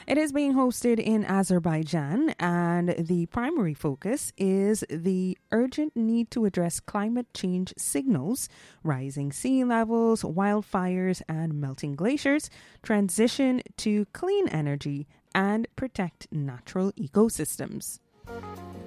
It is being hosted in Azerbaijan, and the primary focus is the urgent need to address climate change signals, rising sea levels, wildfires, and melting glaciers, transition to clean energy, and protect natural ecosystems.